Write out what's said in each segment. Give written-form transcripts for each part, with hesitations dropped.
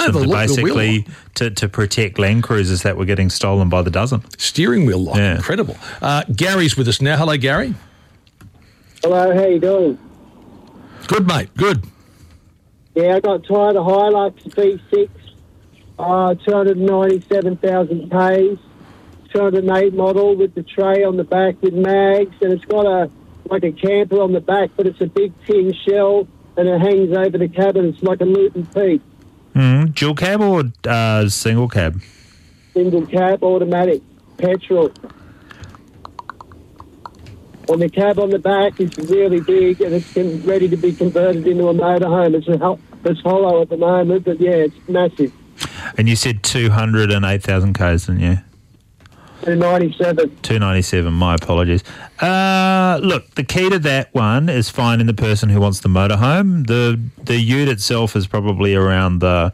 system to protect Land Cruisers that were getting stolen by the dozen. Steering wheel lock, incredible. Gary's with us now. Hello, Gary. Hello, how you doing? Good, mate, good. Yeah, I got tired of Hilux V6, 297,000 Ks, 208 model with the tray on the back with mags, and it's got a camper on the back, but it's a big tin shell, and it hangs over the cabin. It's like a Luton Peak. Dual cab or single cab? Single cab, automatic, petrol. And the cab on the back is really big, and it's ready to be converted into a motorhome. It's hollow at the moment, but yeah, it's massive. And you said 208,000 Ks, didn't you? 297. 297, my apologies. Look, the key to that one is finding the person who wants the motorhome. The ute itself is probably around the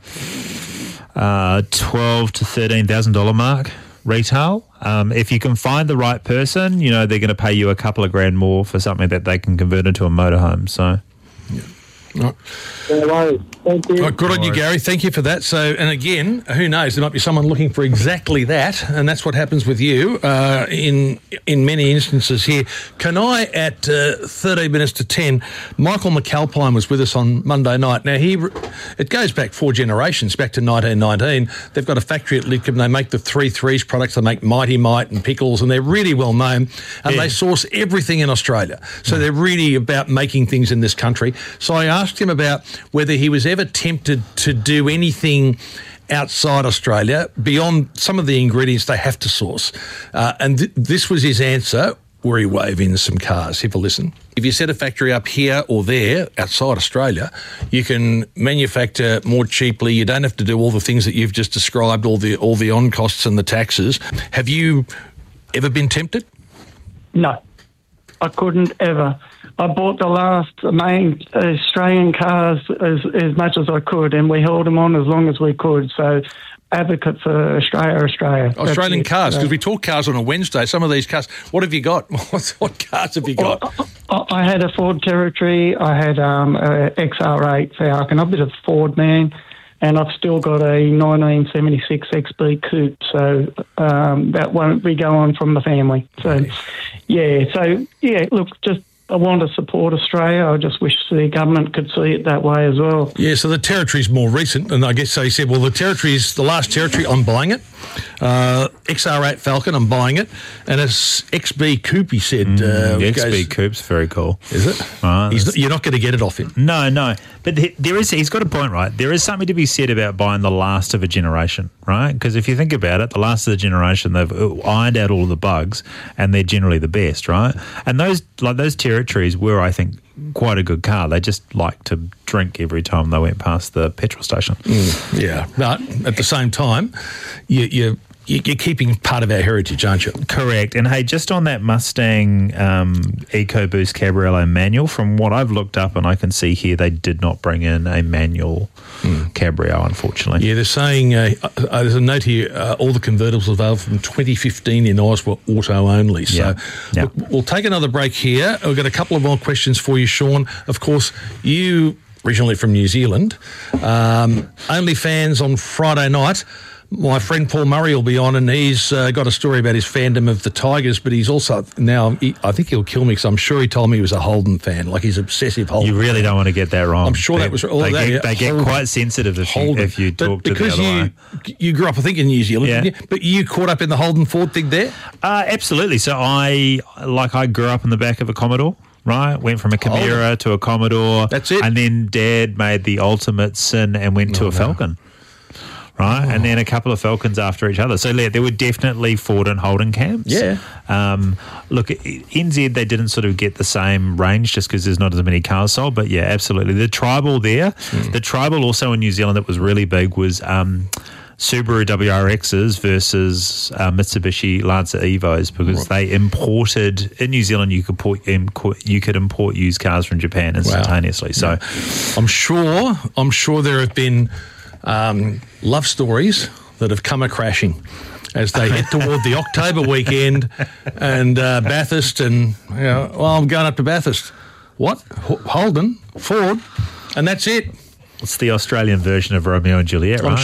$12,000 to $13,000 mark retail. If you can find the right person, they're going to pay you a couple of grand more for something that they can convert into a motorhome. So, No worries. Thank you. Good on you, Gary. Thank you for that. So, and again, who knows? There might be someone looking for exactly that, and that's what happens with you in many instances here. Can I, at 13 minutes to 10, Michael McAlpine was with us on Monday night. Now, it goes back 4 generations, back to 1919. They've got a factory at Lidcombe. They make the 3 Threes products. They make Mighty Mite and pickles, and they're really well known, and they source everything in Australia. So they're really about making things in this country. So I asked him about whether he was ever tempted to do anything outside Australia beyond some of the ingredients they have to source. And this was his answer, where he wove in some cars. Have a listen. If you set a factory up here or there outside Australia, you can manufacture more cheaply. You don't have to do all the things that you've just described, all the on costs and the taxes. Have you ever been tempted? No, I couldn't ever. I bought the last main Australian cars as much as I could, and we held them on as long as we could. So, advocate for Australia. Australian cars, because we talk cars on a Wednesday. Some of these cars, what have you got? What cars have you got? I had a Ford Territory. I had a XR8 Falcon. I'm a bit of a Ford man, and I've still got a 1976 XB Coupe. So that won't be going from the family. So, look, just I want to support Australia. I just wish the government could see it that way as well. Yeah, so the Territory's more recent, and I guess so he said, well, the last Territory, I'm buying it. XR8 Falcon, I'm buying it. And it's XB Coupe, he said. The XB Coupe's very cool. Is it? You're not going to get it off him. No. But he's got a point, right? There is something to be said about buying the last of a generation, right? Because if you think about it, the last of the generation, they've ironed out all of the bugs, and they're generally the best, right? And those Territories were, I think, quite a good car. They just like to drink every time they went past the petrol station. Yeah, but at the same time, you're keeping part of our heritage, aren't you? Correct. And hey, just on that Mustang EcoBoost Cabriolet manual, from what I've looked up and I can see here, they did not bring in a manual Cabrio, unfortunately. Yeah, they're saying, there's a note here, all the convertibles available from 2015 in Oz were auto only. So look, we'll take another break here. We've got a couple of more questions for you, Sean. Of course, you originally from New Zealand. OnlyFans on Friday night. My friend Paul Murray will be on, and he's got a story about his fandom of the Tigers, but he's also now, I think he'll kill me because I'm sure he told me he was a Holden fan, like he's obsessive Holden. You really don't want to get that wrong. I'm sure that was all that. They get quite sensitive if you talk to the other way. Because you grew up, I think, in New Zealand, but you caught up in the Holden Ford thing there? Absolutely. So I grew up in the back of a Commodore. Right, went from a Chimera to a Commodore. That's it. And then Dad made the ultimate sin and went to a Falcon. Right, and then a couple of Falcons after each other. So there were definitely Ford and Holden camps. Yeah. Look, NZ, they didn't sort of get the same range just because there's not as many cars sold. But yeah, absolutely. The Tribal there, the Tribal also in New Zealand that was really big was Subaru WRXs versus Mitsubishi Lancer Evos, because they imported in New Zealand. You could import used cars from Japan instantaneously. Wow. So I'm sure there have been love stories that have come a-crashing as they head toward the October weekend and Bathurst, and I'm going up to Bathurst. What? Holden, Ford, and that's it. It's the Australian version of Romeo and Juliet, right?